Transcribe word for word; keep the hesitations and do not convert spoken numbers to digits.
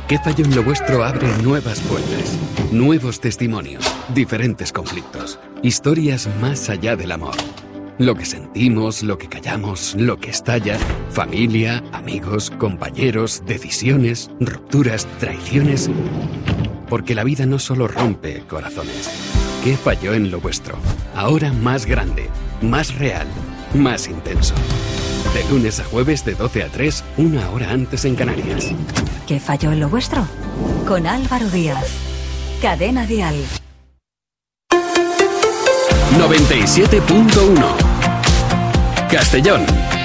¿Qué falló en lo vuestro? Abre nuevas puertas, nuevos testimonios, diferentes conflictos, historias más allá del amor. Lo que sentimos, lo que callamos, lo que estalla, familia, amigos, compañeros, decisiones, rupturas, traiciones. Porque la vida no solo rompe corazones. ¿Qué falló en lo vuestro? Ahora más grande, más real, más intenso. De lunes a jueves de doce a tres, una hora antes en Canarias. ¿Qué falló en lo vuestro? Con Álvaro Díaz. Cadena Dial. noventa y siete punto uno. Castellón.